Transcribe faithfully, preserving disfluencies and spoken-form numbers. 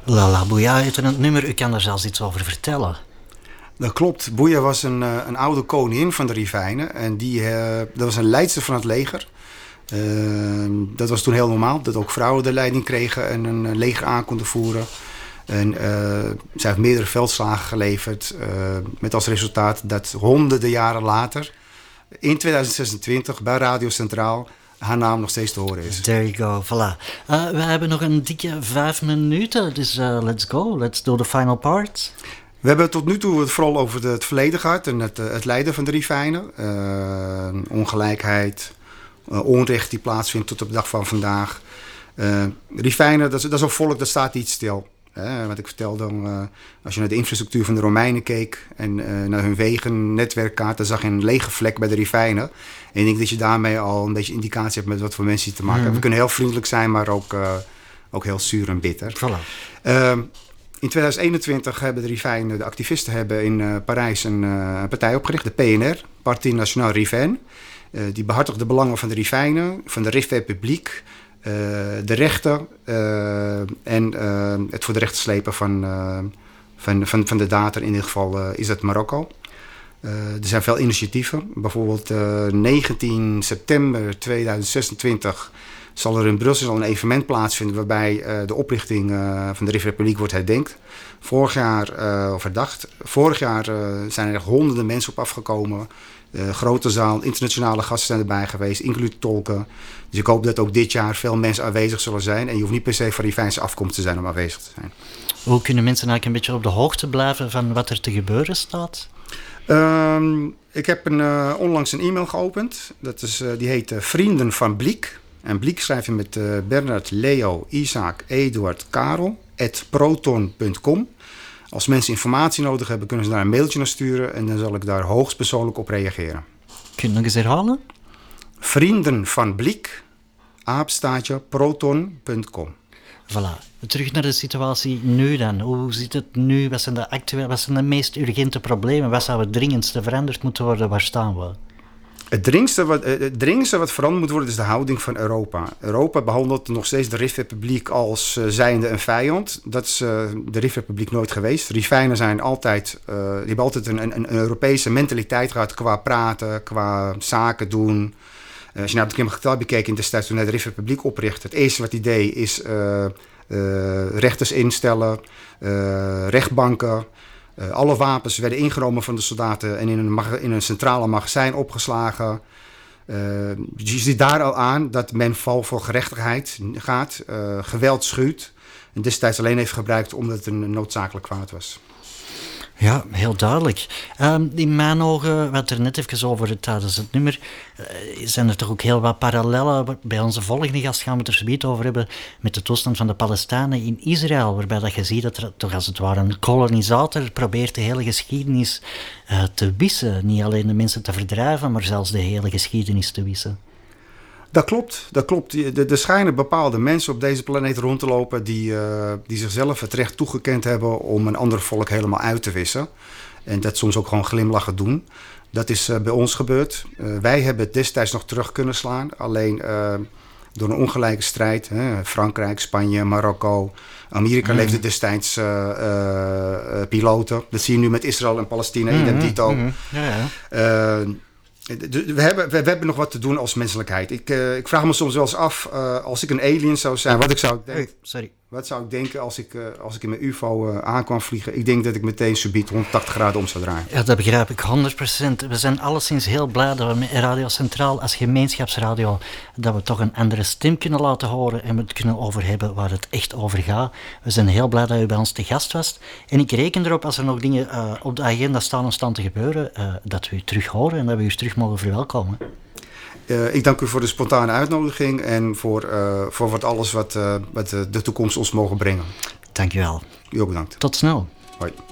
Lala Bouya heet een nummer, u kan daar zelfs iets over vertellen. Dat klopt. Bouya was een, een oude koningin van de Rifijnen. En die, uh, dat was een leidster van het leger. Uh, dat was toen heel normaal, dat ook vrouwen de leiding kregen en een leger aan konden voeren. En uh, zij heeft meerdere veldslagen geleverd. Uh, met als resultaat dat honderden jaren later, in tweeduizend zesentwintig, bij Radio Centraal, haar naam nog steeds te horen is. There you go, voilà. Uh, we hebben nog een dikke vijf minuten, dus uh, let's go. Let's do the final part. We hebben tot nu toe het vooral over het verleden gehad en het, het lijden van de Rifijnen. Uh, ongelijkheid, uh, onrecht die plaatsvindt tot op de dag van vandaag. Uh, Rifijnen, dat is, dat is een volk dat staat niet stil. Uh, wat ik vertelde, uh, als je naar de infrastructuur van de Romeinen keek en uh, naar hun wegen, netwerkkaart, dan zag je een lege vlek bij de Rifijnen. En ik denk dat je daarmee al een beetje indicatie hebt met wat voor mensen je te maken hebben. Mm. We kunnen heel vriendelijk zijn, maar ook, uh, ook heel zuur en bitter. Voilà. Uh, in tweeduizend eenentwintig hebben de Rifijnen, de activisten hebben in uh, Parijs een uh, partij opgericht, de P N R, Parti National Rifijn. Uh, die behartigt de belangen van de Rifijnen, van de Rifrepubliek, uh, de rechten uh, en uh, het voor de rechten slepen van, uh, van, van, van de dader. In dit geval uh, is dat Marokko. Uh, er zijn veel initiatieven. Bijvoorbeeld uh, negentien september tweeduizend zesentwintig zal er in Brussel een evenement plaatsvinden waarbij uh, de oprichting uh, van de Rifrepubliek wordt herdenkt. Vorig jaar, uh, of herdacht, vorig jaar uh, zijn er echt honderden mensen op afgekomen. Uh, grote zaal, internationale gasten zijn erbij geweest, inclusief tolken. Dus ik hoop dat ook dit jaar veel mensen aanwezig zullen zijn. En je hoeft niet per se van Rifijnse afkomst te zijn om aanwezig te zijn. Hoe kunnen mensen eigenlijk een beetje op de hoogte blijven van wat er te gebeuren staat? Um, ik heb een, uh, onlangs een e-mail geopend. Dat is, uh, die heet uh, Vrienden van Bliek. En Bliek schrijf je met uh, Bernard, Leo, Isaac, Eduard, Karel, at proton punt com. Als mensen informatie nodig hebben, kunnen ze daar een mailtje naar sturen en dan zal ik daar hoogstpersoonlijk op reageren. Kun je nog eens herhalen? Vrienden van Bliek, apenstaartje, proton punt com. Voilà. Terug naar de situatie nu dan. Hoe zit het nu? Wat zijn de actuele, wat zijn de meest urgente problemen? Wat zou het dringendste veranderd moeten worden? Waar staan we? Het dringendste wat, het dringendste wat veranderd moet worden is de houding van Europa. Europa behandelt nog steeds de Rifrepubliek als uh, zijnde een vijand. Dat is uh, de Rifrepubliek nooit geweest. Rifijnen zijn altijd, uh, die hebben altijd een, een, een Europese mentaliteit gehad qua praten, qua zaken doen. Uh, als je naar het Kimmergetal bekijkt in destijds toen hij de Rifrepubliek opricht, het eerste wat hij deed is uh, uh, rechters instellen, uh, rechtbanken. Uh, alle wapens werden ingenomen van de soldaten en in een, mag- in een centrale magazijn opgeslagen. Uh, je ziet daar al aan dat men vol voor gerechtigheid gaat, uh, geweld schuwt. En destijds alleen heeft gebruikt omdat het een noodzakelijk kwaad was. Ja, heel duidelijk. Um, in mijn ogen, wat er net even over het tijdens het nummer, uh, zijn er toch ook heel wat parallellen. Bij onze volgende gast gaan we het er zometeen over hebben met de toestand van de Palestijnen in Israël, waarbij dat je ziet dat er toch als het ware een kolonisator probeert de hele geschiedenis uh, te wissen. Niet alleen de mensen te verdrijven, maar zelfs de hele geschiedenis te wissen. Dat klopt, dat klopt. Er schijnen bepaalde mensen op deze planeet rond te lopen die, uh, die zichzelf het recht toegekend hebben om een ander volk helemaal uit te wissen. En dat soms ook gewoon glimlachen doen. Dat is uh, bij ons gebeurd. Uh, wij hebben het destijds nog terug kunnen slaan. Alleen uh, door een ongelijke strijd. Hè, Frankrijk, Spanje, Marokko. Amerika mm. leefde destijds uh, uh, uh, piloten. Dat zie je nu met Israël en Palestina. Mm-hmm. Idem dito. Mm-hmm. Ja, ja. Uh, We hebben, we, we hebben nog wat te doen als menselijkheid. Ik, uh, ik vraag me soms wel eens af, uh, als ik een alien zou zijn, wat ik zou denken. Hey, sorry. Wat zou ik denken als ik, uh, als ik in mijn U F O uh, aankwam vliegen? Ik denk dat ik meteen subiet honderdtachtig graden om zou draaien. Ja, dat begrijp ik honderd procent. We zijn alleszins heel blij dat we met Radio Centraal als gemeenschapsradio dat we toch een andere stem kunnen laten horen en we het kunnen over hebben waar het echt over gaat. We zijn heel blij dat u bij ons te gast was. En ik reken erop, als er nog dingen uh, op de agenda staan om staan te gebeuren, uh, dat we u terug horen en dat we u terug mogen verwelkomen. Uh, ik dank u voor de spontane uitnodiging en voor, uh, voor wat alles wat, uh, wat uh, de toekomst ons mogen brengen. Dank u wel. U ook bedankt. Tot snel. Hoi.